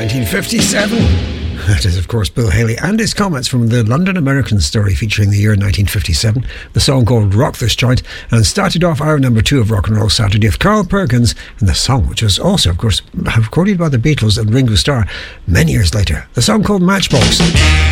1957. That is, of course, Bill Haley and his comments from the London American Story featuring the year 1957. The song called Rock This Joint, and started off hour number 2 of Rock and Roll Saturday of Carl Perkins, and the song, which was also, of course, recorded by the Beatles and Ringo Starr many years later. The song called Matchbox.